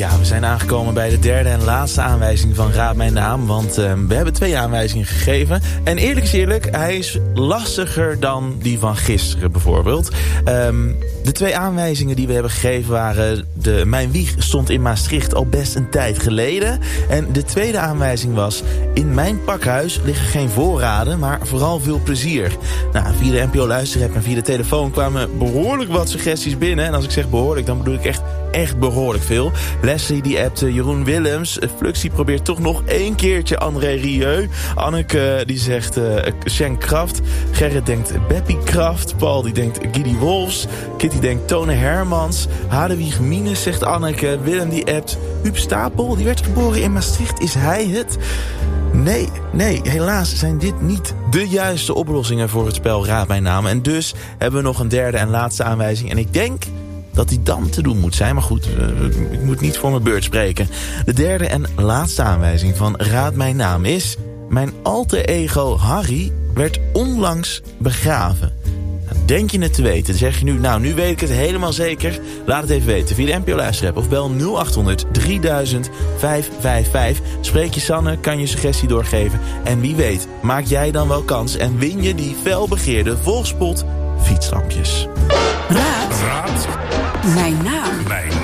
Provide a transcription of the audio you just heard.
Ja, we zijn aangekomen bij de derde en laatste aanwijzing van Raad Mijn Naam. Want we hebben 2 aanwijzingen gegeven. En eerlijk is eerlijk, hij is lastiger dan die van gisteren bijvoorbeeld. De 2 aanwijzingen die we hebben gegeven waren... Mijn wieg stond in Maastricht al best een tijd geleden. En de tweede aanwijzing was... In mijn pakhuis liggen geen voorraden, maar vooral veel plezier. Nou, via de NPO Luisterapp en via de telefoon kwamen behoorlijk wat suggesties binnen. En als ik zeg behoorlijk, dan bedoel ik echt behoorlijk veel. Leslie die appte Jeroen Willems. Fluxie probeert toch nog 1 keertje André Rieu. Anneke die zegt Shen Kraft. Gerrit denkt Beppie Kraft. Paul die denkt Gidi Wolfs. Kitty denkt Tone Hermans. Hadewig Mines zegt Anneke. Willem die appt Huub Stapel. Die werd geboren in Maastricht. Is hij het? Nee, helaas zijn dit niet de juiste oplossingen voor het spel Raad Mijn Naam. En dus hebben we nog een derde en laatste aanwijzing. En ik denk dat die dan te doen moet zijn. Maar goed, ik moet niet voor mijn beurt spreken. De derde en laatste aanwijzing van Raad Mijn Naam is... Mijn alter ego Harry werd onlangs begraven. Nou, denk je het te weten? Dan zeg je nu, nu weet ik het helemaal zeker. Laat het even weten via de NPO Luisterapp of bel 0800 3000 555. Spreek je Sanne, kan je suggestie doorgeven. En wie weet, maak jij dan wel kans en win je die felbegeerde Volkspot fietslampjes. Raad Mijn Naam.